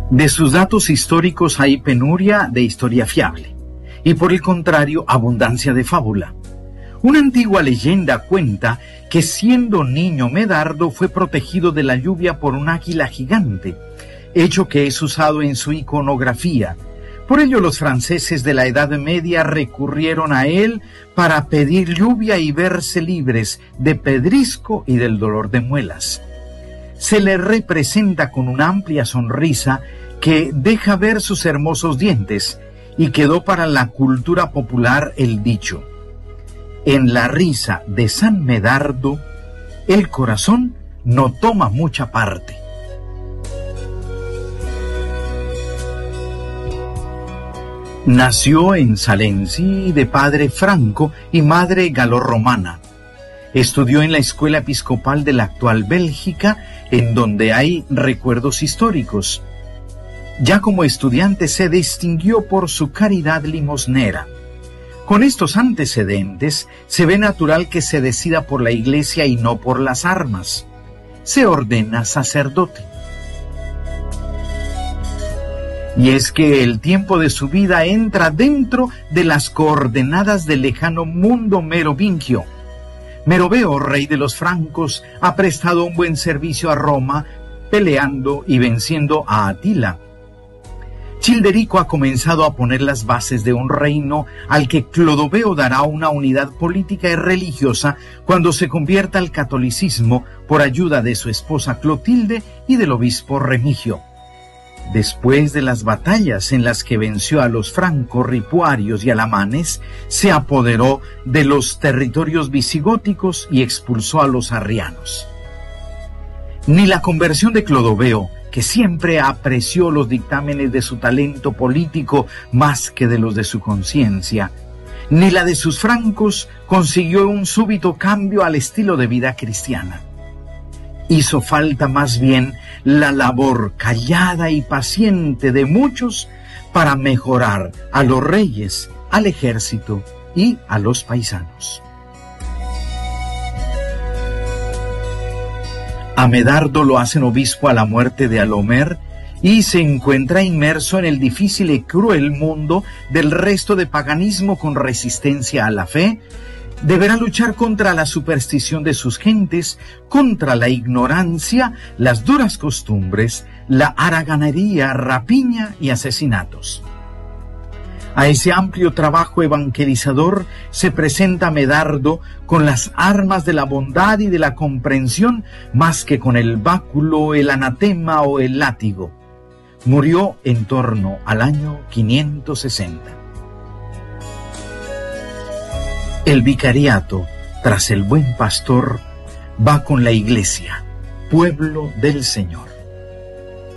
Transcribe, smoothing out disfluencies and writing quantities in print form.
De sus datos históricos hay penuria de historia fiable, y por el contrario, abundancia de fábula. Una antigua leyenda cuenta que siendo niño Medardo fue protegido de la lluvia por un águila gigante, hecho que es usado en su iconografía. Por ello los franceses de la Edad Media recurrieron a él para pedir lluvia y verse libres de pedrisco y del dolor de muelas. Se le representa con una amplia sonrisa que deja ver sus hermosos dientes, y quedó para la cultura popular el dicho: en la risa de San Medardo, el corazón no toma mucha parte. Nació en Salenzi de padre franco y madre galorromana. Estudió en la escuela episcopal de la actual Bélgica, en donde hay recuerdos históricos. Ya como estudiante se distinguió por su caridad limosnera. Con estos antecedentes, se ve natural que se decida por la Iglesia y no por las armas. Se ordena sacerdote. Y es que el tiempo de su vida entra dentro de las coordenadas del lejano mundo merovingio. Meroveo, rey de los francos, ha prestado un buen servicio a Roma, peleando y venciendo a Atila. Childerico ha comenzado a poner las bases de un reino al que Clodoveo dará una unidad política y religiosa cuando se convierta al catolicismo por ayuda de su esposa Clotilde y del obispo Remigio. Después de las batallas en las que venció a los francos, ripuarios y alamanes, se apoderó de los territorios visigóticos y expulsó a los arrianos. Ni la conversión de Clodoveo, que siempre apreció los dictámenes de su talento político más que de los de su conciencia, ni la de sus francos consiguió un súbito cambio al estilo de vida cristiana. Hizo falta más bien la labor callada y paciente de muchos para mejorar a los reyes, al ejército y a los paisanos. A Medardo lo hacen obispo a la muerte de Alomer y se encuentra inmerso en el difícil y cruel mundo del resto de paganismo con resistencia a la fe. Deberá luchar contra la superstición de sus gentes, contra la ignorancia, las duras costumbres, la haraganería, rapiña y asesinatos. A ese amplio trabajo evangelizador se presenta Medardo con las armas de la bondad y de la comprensión más que con el báculo, el anatema o el látigo. Murió en torno al año 560. El vicariato, tras el buen pastor, va con la Iglesia, pueblo del Señor.